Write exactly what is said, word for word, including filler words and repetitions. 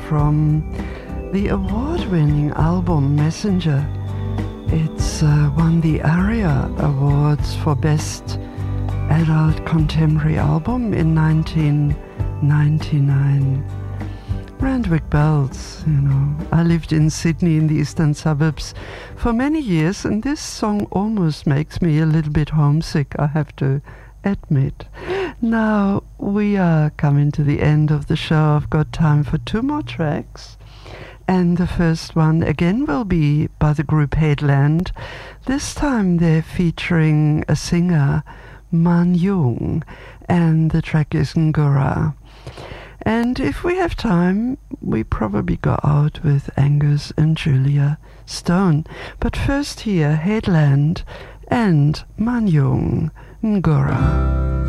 from the award-winning album Messenger. It's uh, won the ARIA Awards for Best Adult Contemporary Album in nineteen ninety-nine. Randwick Bells, you know. I lived in Sydney in the eastern suburbs for many years, and this song almost makes me a little bit homesick, I have to admit. Now, we are coming to the end of the show. I've got time for two more tracks. And the first one, again, will be by the group Headland. This time they're featuring a singer, Man Jung, and the track is Ngura. And if we have time, we probably go out with Angus and Julia Stone. But first here, Headland and Man Jung, Ngura.